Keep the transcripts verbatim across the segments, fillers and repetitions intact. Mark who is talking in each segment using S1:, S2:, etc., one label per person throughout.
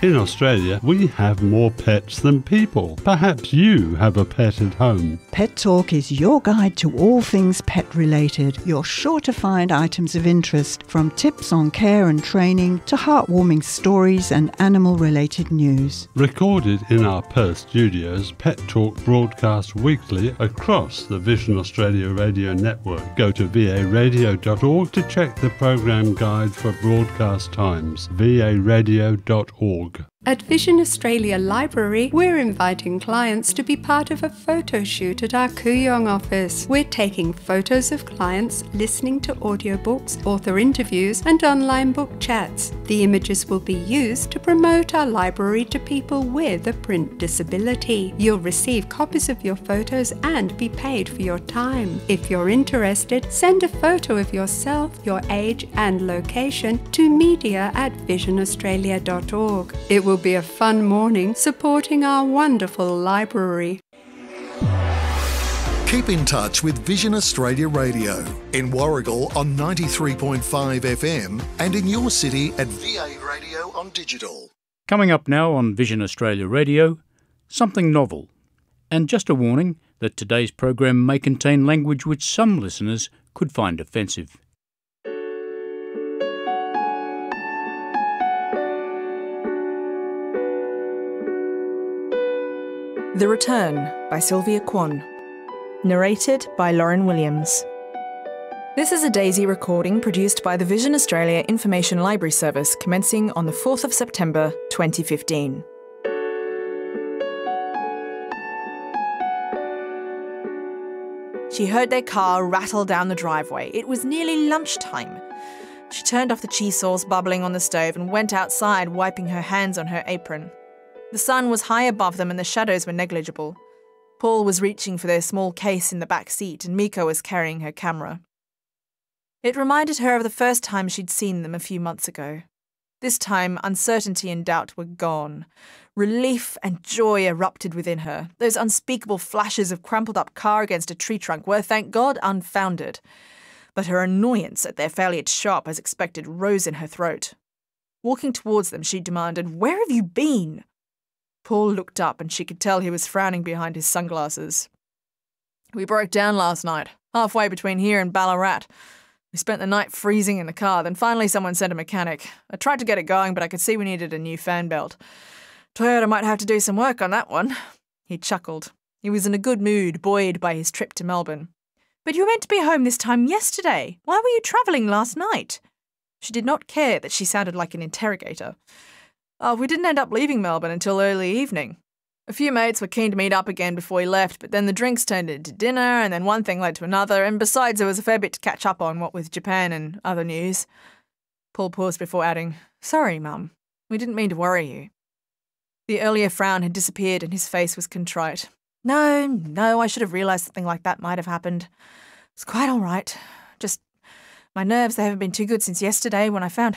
S1: In Australia, we have more pets than people. Perhaps you have a pet at home.
S2: Pet Talk is your guide to all things pet-related. You're sure to find items of interest, from tips on care and training to heartwarming stories and animal-related news.
S1: Recorded in our Perth studios, Pet Talk broadcasts weekly across the Vision Australia radio network. Go to v a radio dot org to check the program guide for broadcast times. v a radio dot org.
S3: At Vision Australia Library, we're inviting clients to be part of a photo shoot at our Kooyong office. We're taking photos of clients, listening to audiobooks, author interviews, and online book chats. The images will be used to promote our library to people with a print disability. You'll receive copies of your photos and be paid for your time. If you're interested, send a photo of yourself, your age, and location to media at vision australia dot org. It will be a fun morning supporting our wonderful library.
S4: Keep in touch with Vision Australia Radio in Warragul on ninety-three point five F M and in your city at V A Radio on digital.
S5: Coming up now on Vision Australia Radio, something novel. And just a warning that today's program may contain language which some listeners could find offensive.
S6: The Return by Sylvia Kwan. Narrated by Lauren Williams. This is a Daisy recording produced by the Vision Australia Information Library Service commencing on the fourth of September twenty fifteen. She heard their car rattle down the driveway. It was nearly lunchtime. She turned off the cheese sauce bubbling on the stove and went outside, wiping her hands on her apron. The sun was high above them and the shadows were negligible. Paul was reaching for their small case in the back seat and Miko was carrying her camera. It reminded her of the first time she'd seen them a few months ago. This time, uncertainty and doubt were gone. Relief and joy erupted within her. Those unspeakable flashes of crumpled-up car against a tree trunk were, thank God, unfounded. But her annoyance at their failure to show up as expected rose in her throat. Walking towards them, she demanded, "Where have you been?" Paul looked up and she could tell he was frowning behind his sunglasses. "We broke down last night, halfway between here and Ballarat. We spent the night freezing in the car, then finally someone sent a mechanic. I tried to get it going, but I could see we needed a new fan belt. Toyota might have to do some work on that one." He chuckled. He was in a good mood, buoyed by his trip to Melbourne. "But you were meant to be home this time yesterday. Why were you travelling last night?" She did not care that she sounded like an interrogator. "Oh, we didn't end up leaving Melbourne until early evening. A few mates were keen to meet up again before we left, but then the drinks turned into dinner, and then one thing led to another, and besides there was a fair bit to catch up on, what with Japan and other news." Paul paused before adding, "Sorry, Mum. We didn't mean to worry you." The earlier frown had disappeared and his face was contrite. No, no, I should have realised something like that might have happened. It's quite all right. Just, my nerves, they haven't been too good since yesterday when I found...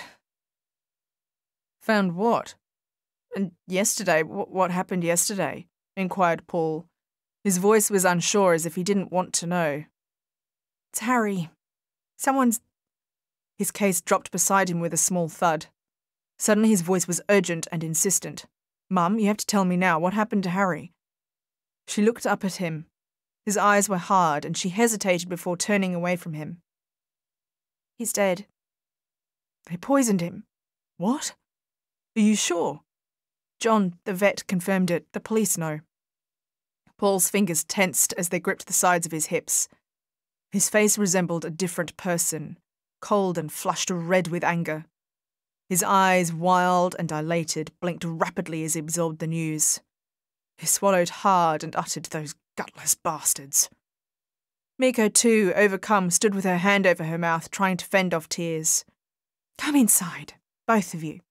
S6: Found what? And yesterday, w- what happened yesterday? Inquired Paul. His voice was unsure, as if he didn't want to know. "It's Harry. Someone's..." His case dropped beside him with a small thud. Suddenly his voice was urgent and insistent. "Mum, you have to tell me now. What happened to Harry?" She looked up at him. His eyes were hard, and she hesitated before turning away from him. "He's dead. They poisoned him." "What? Are you sure?" "John, the vet, confirmed it. The police know." Paul's fingers tensed as they gripped the sides of his hips. His face resembled a different person, cold and flushed red with anger. His eyes, wild and dilated, blinked rapidly as he absorbed the news. He swallowed hard and uttered, "Those gutless bastards." Miko, too, overcome, stood with her hand over her mouth, trying to fend off tears. "Come inside, both of you."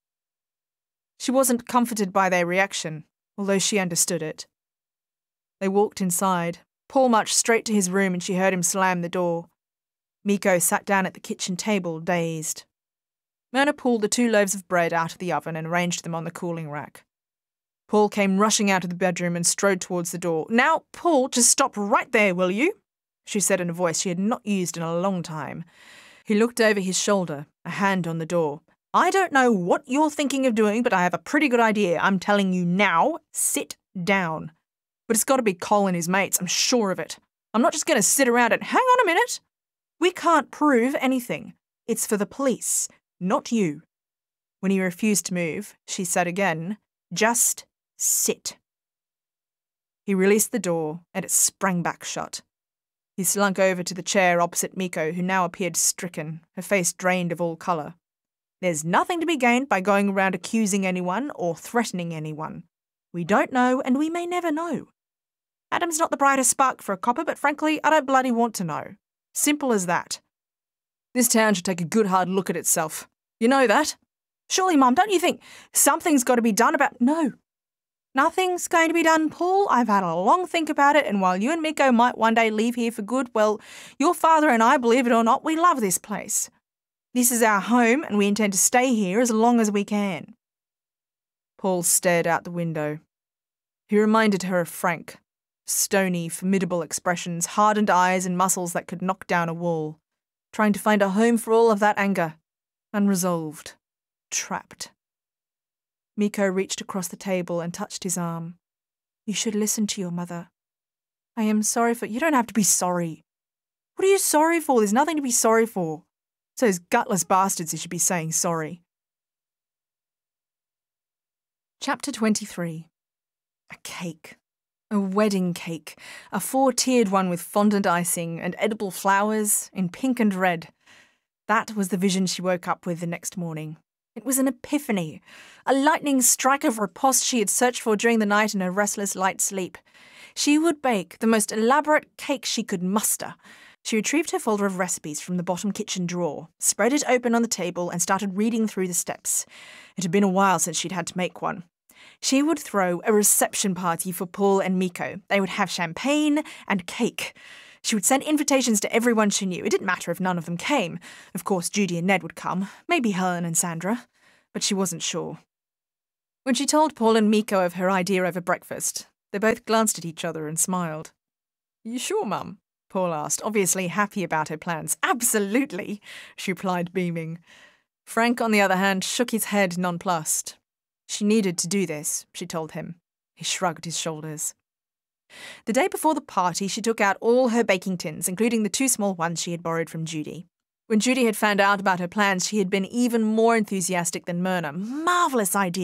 S6: She wasn't comforted by their reaction, although she understood it. They walked inside. Paul marched straight to his room and she heard him slam the door. Miko sat down at the kitchen table, dazed. Myrna pulled the two loaves of bread out of the oven and arranged them on the cooling rack. Paul came rushing out of the bedroom and strode towards the door. "Now, Paul, just stop right there, will you?" she said in a voice she had not used in a long time. He looked over his shoulder, a hand on the door. I don't know what you're thinking of doing, but I have a pretty good idea. I'm telling you now, sit down. But it's got to be Cole and his mates, I'm sure of it. I'm not just going to sit around and hang on a minute. We can't prove anything. It's for the police, not you. When he refused to move, she said again, just sit. He released the door, and it sprang back shut. He slunk over to the chair opposite Miko, who now appeared stricken, her face drained of all colour. There's nothing to be gained by going around accusing anyone or threatening anyone. We don't know, and we may never know. Adam's not the brightest spark for a copper, but frankly, I don't bloody want to know. Simple as that. This town should take a good hard look at itself. You know that? Surely, Mum, don't you think something's got to be done about... No. Nothing's going to be done, Paul. I've had a long think about it, and while you and Miko might one day leave here for good, well, your father and I, believe it or not, we love this place. This is our home, and we intend to stay here as long as we can. Paul stared out the window. He reminded her of Frank. Stony, formidable expressions, hardened eyes and muscles that could knock down a wall. Trying to find a home for all of that anger. Unresolved. Trapped. Miko reached across the table and touched his arm. You should listen to your mother. I am sorry for... You don't have to be sorry. What are you sorry for? There's nothing to be sorry for. It's those gutless bastards who should be saying sorry. Chapter twenty-three. A cake. A wedding cake. A four-tiered one with fondant icing and edible flowers in pink and red. That was the vision she woke up with the next morning. It was an epiphany, a lightning strike of riposte she had searched for during the night in her restless light sleep. She would bake the most elaborate cake she could muster. She retrieved her folder of recipes from the bottom kitchen drawer, spread it open on the table and started reading through the steps. It had been a while since she'd had to make one. She would throw a reception party for Paul and Miko. They would have champagne and cake. She would send invitations to everyone she knew. It didn't matter if none of them came. Of course, Judy and Ned would come, maybe Helen and Sandra, but she wasn't sure. When she told Paul and Miko of her idea over breakfast, they both glanced at each other and smiled. You sure, Mum? Paul asked, obviously happy about her plans. Absolutely, she replied, beaming. Frank, on the other hand, shook his head nonplussed. She needed to do this, she told him. He shrugged his shoulders. The day before the party, she took out all her baking tins, including the two small ones she had borrowed from Judy. When Judy had found out about her plans, she had been even more enthusiastic than Myrna. Marvellous idea.